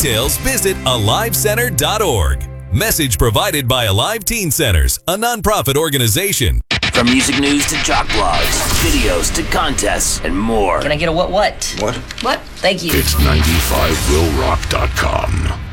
details, visit AliveCenter.org. Message provided by Alive Teen Centers, a nonprofit organization. From music news to jock blogs, videos to contests, and more. Can I get a what? What? What? Thank you. It's 95willrock.com.